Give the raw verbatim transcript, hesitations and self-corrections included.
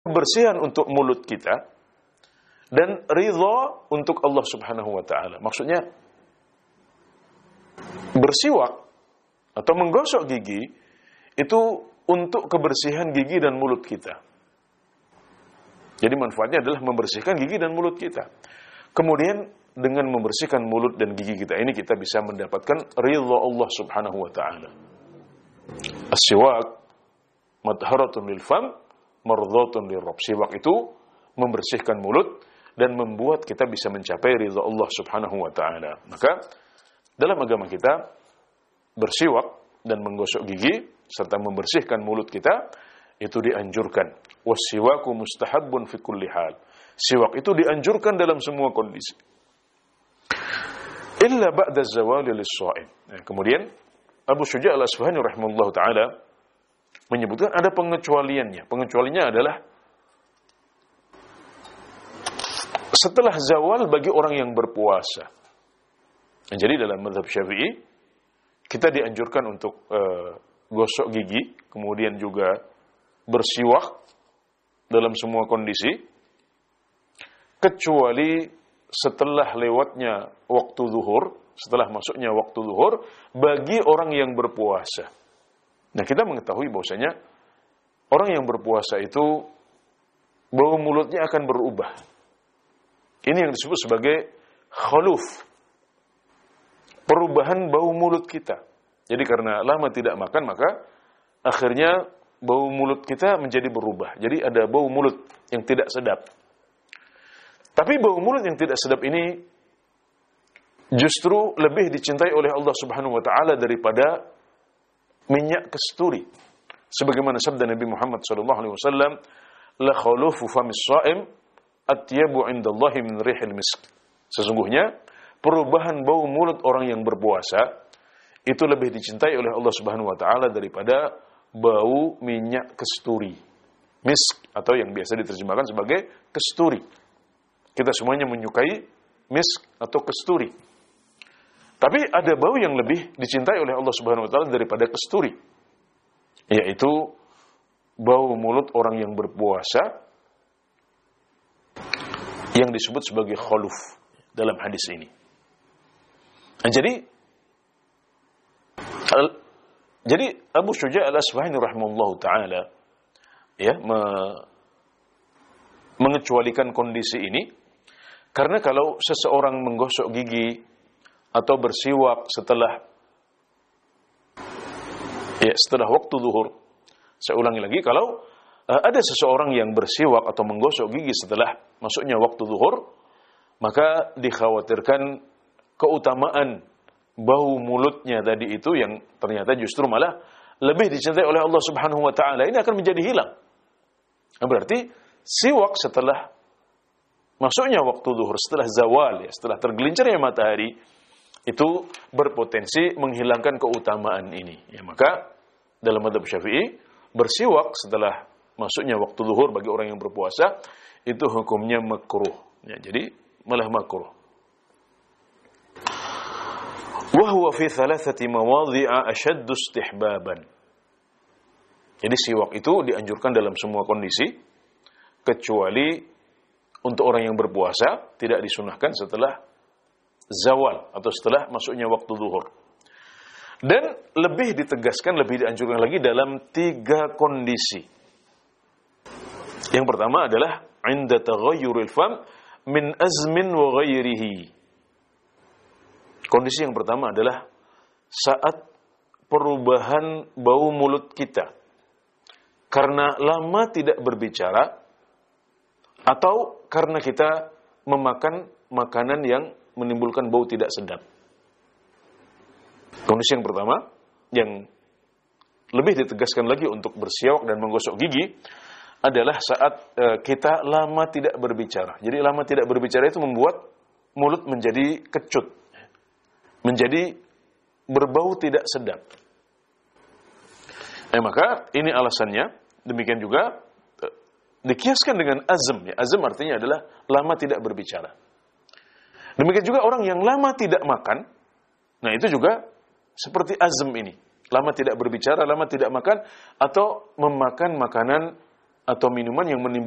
kebersihan untuk mulut kita dan ridha untuk Allah Subhanahu wa taala. Maksudnya bersiwak atau menggosok gigi itu untuk kebersihan gigi dan mulut kita. Jadi manfaatnya adalah membersihkan gigi dan mulut kita. Kemudian dengan membersihkan mulut dan gigi kita ini kita bisa mendapatkan ridha Allah Subhanahu wa taala. As-siwak madharatun lil fam, mardhatun lirrabb. Siwak itu membersihkan mulut dan membuat kita bisa mencapai ridha Allah Subhanahu wa taala. Maka dalam agama kita bersiwak dan menggosok gigi serta membersihkan mulut kita itu dianjurkan. Wassiwaku mustahabbun fi kulli hal. Siwak itu dianjurkan dalam semua kondisi. Illa ba'da zawali lis-sha'im. Nah, kemudian Abu Syuja' al-Asfahani rahimahullahu taala menyebutkan ada pengecualiannya. Pengecualiannya adalah setelah zawal bagi orang yang berpuasa. Nah, jadi dalam mazhab Syafi'i kita dianjurkan untuk uh, gosok gigi, kemudian juga bersiwak dalam semua kondisi, kecuali setelah lewatnya waktu zuhur, setelah masuknya waktu zuhur, bagi orang yang berpuasa. Nah, kita mengetahui bahwasanya orang yang berpuasa itu bau mulutnya akan berubah. Ini yang disebut sebagai khuluf, perubahan bau mulut kita. Jadi karena lama tidak makan, maka akhirnya bau mulut kita menjadi berubah. Jadi ada bau mulut yang tidak sedap. Tapi bau mulut yang tidak sedap ini justru lebih dicintai oleh Allah Subhanahu wa taala daripada minyak kasturi. Sebagaimana sabda Nabi Muhammad sallallahu alaihi wasallam, la khulufu famis sha'im atyabu 'indallahi min rihil misk. Sesungguhnya perubahan bau mulut orang yang berpuasa itu lebih dicintai oleh Allah Subhanahu wa taala daripada bau minyak kasturi. Misk atau yang biasa diterjemahkan sebagai kasturi. Kita semuanya menyukai misk atau kasturi. Tapi ada bau yang lebih dicintai oleh Allah Subhanahu wa taala daripada kasturi, yaitu bau mulut orang yang berpuasa yang disebut sebagai khuluf dalam hadis ini. Nah, jadi al, jadi Abu Syuja' al-Asfahani rahimahullahu taala ya me, mengecualikan kondisi ini karena kalau seseorang menggosok gigi atau bersiwak setelah ya setelah waktu zuhur, saya ulangi lagi, kalau uh, ada seseorang yang bersiwak atau menggosok gigi setelah masuknya waktu zuhur, maka dikhawatirkan keutamaan bau mulutnya tadi itu yang ternyata justru malah lebih dicintai oleh Allah Subhanahu wa taala, ini akan menjadi hilang. Nah, berarti siwak setelah masuknya waktu zuhur, setelah zawal ya, setelah tergelincirnya matahari, itu berpotensi menghilangkan keutamaan ini. Ya, maka dalam mazhab Syafi'i bersiwak setelah masuknya waktu zuhur bagi orang yang berpuasa itu hukumnya makruh. Ya, jadi malah makruh. Wa huwa fi thalathati mawadhi'a ashaddu istihbaban. Jadi siwak itu dianjurkan dalam semua kondisi kecuali untuk orang yang berpuasa, tidak disunahkan setelah zawal atau setelah masuknya waktu zuhur. Dan lebih ditegaskan, lebih dianjurkan lagi dalam tiga kondisi. Yang pertama adalah inda taghayyuril fam min azmin wa ghairihi. Kondisi yang pertama adalah saat perubahan bau mulut kita karena lama tidak berbicara atau karena kita memakan makanan yang menimbulkan bau tidak sedap. Kondisi yang pertama yang lebih ditegaskan lagi untuk bersiwak dan menggosok gigi adalah saat e, kita lama tidak berbicara. Jadi lama tidak berbicara itu membuat mulut menjadi kecut, menjadi berbau tidak sedap. Eh, maka ini alasannya. Demikian juga e, dikiaskan dengan azm. Ya, azm artinya adalah lama tidak berbicara. Demikian juga orang yang lama tidak makan, nah itu juga seperti azm ini. Lama tidak berbicara, lama tidak makan, atau memakan makanan atau minuman yang menimbulkan